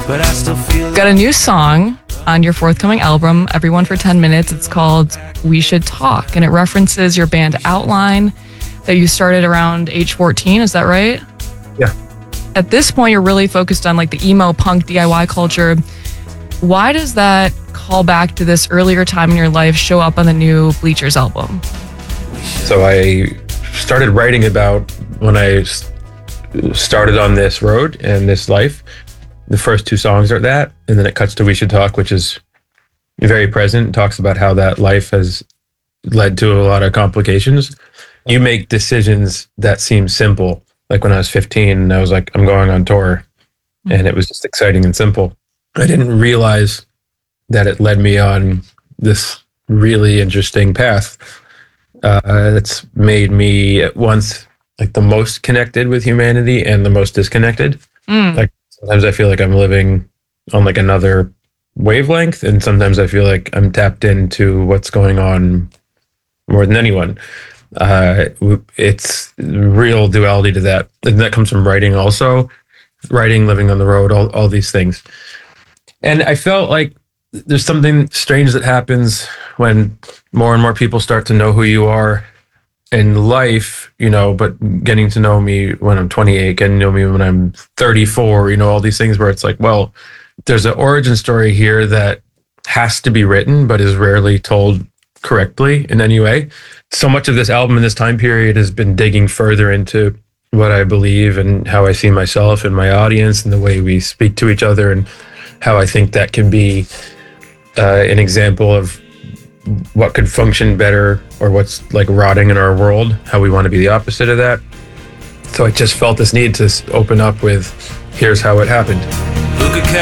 but I still feel Got a new song on your forthcoming album, Everyone for 10 Minutes. It's called We Should Talk, and it references your band Outline that you started around age 14. Is that right? Yeah. At this point, you're really focused on like the emo punk DIY culture. Why does that call back to this earlier time in your life show up on the new Bleachers album? So I started writing about when I started on this road and this life. The first two songs are that, and then it cuts to We Should Talk, which is very present. It talks about how that life has led to a lot of complications. You make decisions that seem simple. Like when I was 15, I was like, I'm going on tour, and it was just exciting and simple. I didn't realize that it led me on this really interesting path that's made me at once like the most connected with humanity and the most disconnected. Like sometimes I feel like I'm living on like another wavelength, and sometimes I feel like I'm tapped into what's going on more than anyone. It's real duality to that. And that comes from writing also. Writing, living on the road, all these things. And I felt like there's something strange that happens when more and more people start to know who you are in life, you know, but getting to know me when I'm 28, getting to know me when I'm 34, you know, all these things where it's like, well, there's an origin story here that has to be written, but is rarely told correctly in any way. So much of this album in this time period has been digging further into what I believe and how I see myself and my audience and the way we speak to each other, and how I think that can be an example of what could function better or what's like rotting in our world, how we want to be the opposite of that. So I just felt this need to open up with, here's how it happened. Luca